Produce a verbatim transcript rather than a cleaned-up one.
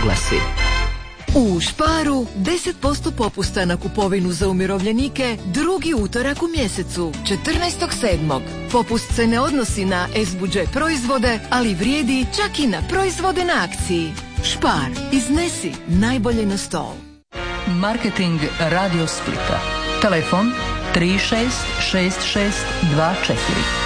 oglasi. U Sparu deset posto popusta na kupovinu za umirovljenike drugi utorak u mjesecu, četrnaestog sedmog Popust se ne odnosi na S budžet proizvode, ali vrijedi čak i na proizvode na akciji. Spar, iznesi najbolje na stol. Marketing Radio Splita. Telefon tri šest šest šest dva četiri.